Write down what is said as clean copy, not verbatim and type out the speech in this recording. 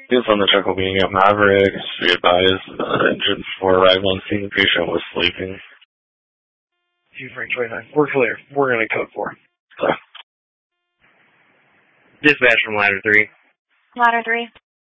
He was on the truck being at Mavericks. Be advised, engine before arrival on scene, the patient was sleeping. Chief Rank 29. We're clear. We're going to code 4. Okay. Dispatch from Ladder 3. Ladder 3.